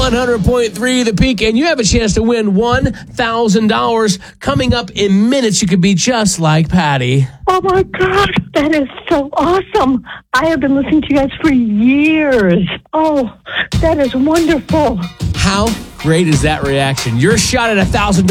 100.3 The Peak, and you have a chance to win $1,000 coming up in minutes. You could be just like Patty. Oh, my God. That is so awesome. I have been listening to you guys for years. Oh, that is wonderful. How great is that reaction? Your shot at $1,000